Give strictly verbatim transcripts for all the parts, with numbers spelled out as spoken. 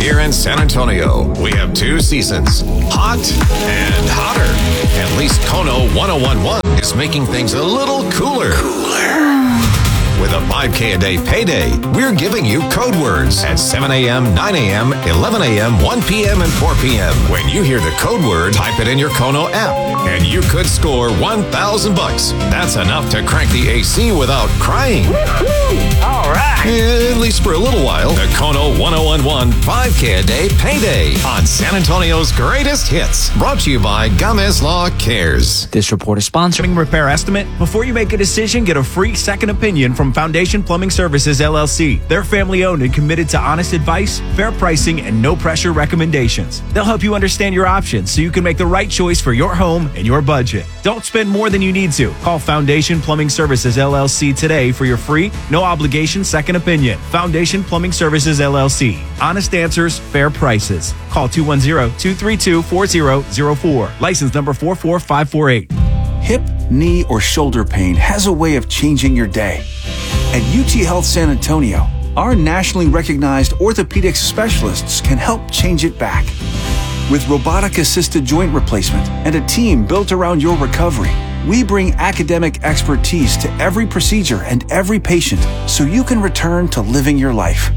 Here in San Antonio, we have two seasons, hot and hotter. At least Kono ten eleven is making things a little cooler. Cooler. With a five K a day payday, we're giving you code words at seven a.m., nine a.m., eleven a.m., one p.m., and four p.m. When you hear the code word, type it in your Kono app, and you could score one thousand bucks. That's enough to crank the A C without crying. Woohoo! All right. At least for a little while. The Kono ten eleven five K a day payday on San Antonio's greatest hits. Brought to you by Gamez Law Cares. This report is sponsoring Repair Estimate. Before you make a decision, get a free second opinion from Foundation Plumbing Services, L L C. They're family-owned and committed to honest advice, fair pricing, and no-pressure recommendations. They'll help you understand your options so you can make the right choice for your home and your budget. Don't spend more than you need to. Call Foundation Plumbing Services, L L C today for your free, no-obligation second opinion. Foundation Plumbing Services, L L C. Honest answers, fair prices. Call two one zero, two three two, four zero zero four. License number four four five four eight. Hip, knee, or shoulder pain has a way of changing your day. At U T Health San Antonio, our nationally recognized orthopedic specialists can help change it back. With robotic-assisted joint replacement and a team built around your recovery, we bring academic expertise to every procedure and every patient so you can return to living your life.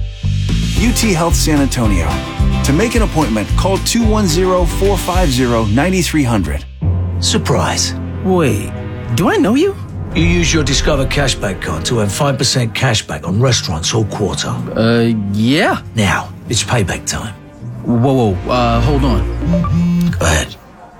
U T Health San Antonio. To make an appointment, call two one zero, four five zero, nine three zero zero. Surprise. Wait, do I know you? You use your Discover Cashback card to earn five percent cashback on restaurants all quarter. Uh, yeah. Now, it's payback time. Whoa, whoa, uh, hold on. Go ahead.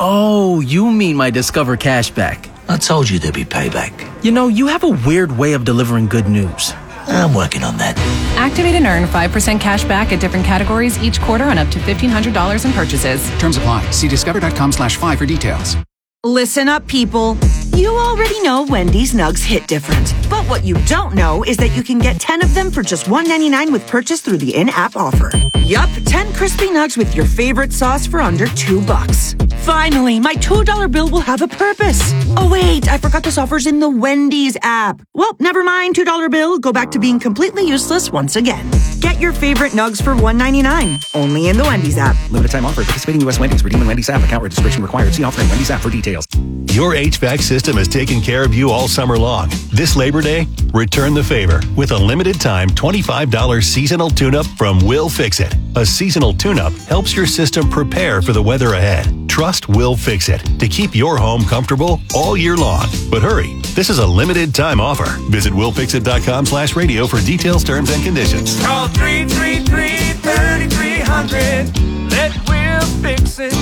Oh, you mean my Discover Cashback. I told you there'd be payback. You know, you have a weird way of delivering good news. I'm working on that. Activate and earn five percent cash back at different categories each quarter on up to fifteen hundred dollars in purchases. Terms apply. See discover.com slash five for details. Listen up, people. You already know Wendy's Nugs hit different. But what you don't know is that you can get ten of them for just one ninety-nine with purchase through the in-app offer. Yup, ten crispy nugs with your favorite sauce for under two bucks. Finally, my two dollar bill will have a purpose. Oh wait, I forgot this offer's in the Wendy's app. Well, never mind, two dollar bill. Go back to being completely useless once again. Get your favorite nugs for one ninety-nine. Only in the Wendy's app. Limited time offer. Participating U S Wendy's. Redeem in Wendy's app. Account registration required. See offer in Wendy's app for details. Your H V A C system has taken care of you all summer long. This Labor Day, return the favor with a limited time twenty-five dollars seasonal tune-up from Will Fix It. A seasonal tune-up helps your system prepare for the weather ahead. Trust Will Fix It to keep your home comfortable all year long. But hurry, this is a limited time offer. Visit willfixit.com slash radio for details, terms, and conditions. Call three three three, three three zero zero. Let Will Fix It.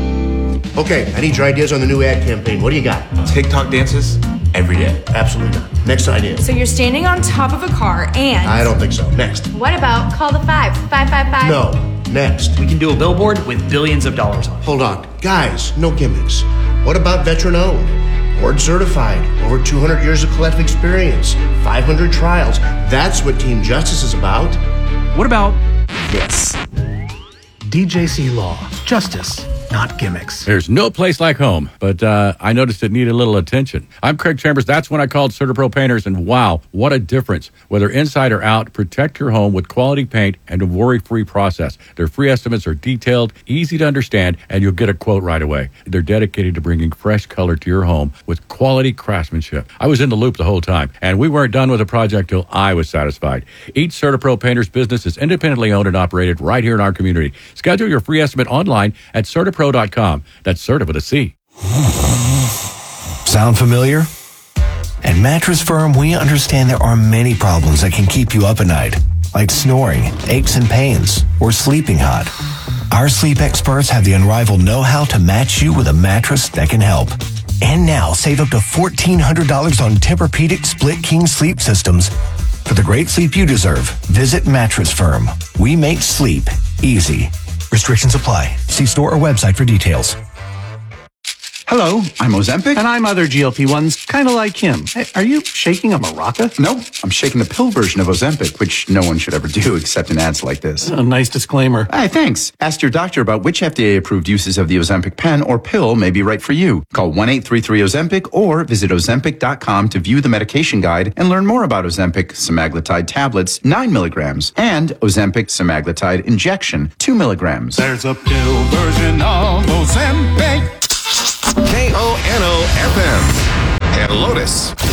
Okay, I need your ideas on the new ad campaign. What do you got? TikTok dances every day. Absolutely not. Next idea. So you're standing on top of a car and... I don't think so. Next. What about call the five, five five five? No. Next. We can do a billboard with billions of dollars on it. Hold on. Guys, no gimmicks. What about veteran-owned? Board certified. Over two hundred years of collective experience. five hundred trials. That's what Team Justice is about. What about this? D J C Law. Justice, not gimmicks. There's no place like home, but uh, I noticed it needed a little attention. I'm Craig Chambers. That's when I called CertaPro Painters, and wow, what a difference. Whether inside or out, protect your home with quality paint and a worry-free process. Their free estimates are detailed, easy to understand, and you'll get a quote right away. They're dedicated to bringing fresh color to your home with quality craftsmanship. I was in the loop the whole time, and we weren't done with the project till I was satisfied. Each CertaPro Painters business is independently owned and operated right here in our community. Schedule your free estimate online at CertaPro dot com. That's Certa with a C. Sound familiar? At Mattress Firm, we understand there are many problems that can keep you up at night, like snoring, aches and pains, or sleeping hot. Our sleep experts have the unrivaled know-how to match you with a mattress that can help. And now, save up to fourteen hundred dollars on Tempur-Pedic Split King sleep systems. For the great sleep you deserve, visit Mattress Firm. We make sleep easy. Restrictions apply. See store or website for details. Hello, I'm Ozempic. And I'm other G L P ones, kind of like him. Hey, are you shaking a maraca? No, I'm shaking the pill version of Ozempic, which no one should ever do except in ads like this. A nice disclaimer. Hey, thanks. Ask your doctor about which F D A-approved uses of the Ozempic pen or pill may be right for you. Call one eight three three Ozempic or visit ozempic dot com to view the medication guide and learn more about Ozempic semaglutide tablets, nine milligrams, and Ozempic semaglutide injection, two milligrams. There's a pill version of Ozempic. K O N O F M and Lotus.